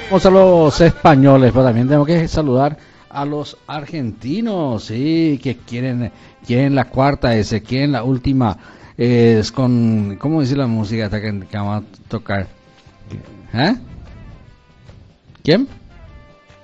Vamos a los españoles, pero también tenemos que saludar a los argentinos, sí, que quieren la cuarta S, quieren la última, es con, ¿cómo dice la música hasta que vamos a tocar? ¿Eh? ¿Quién?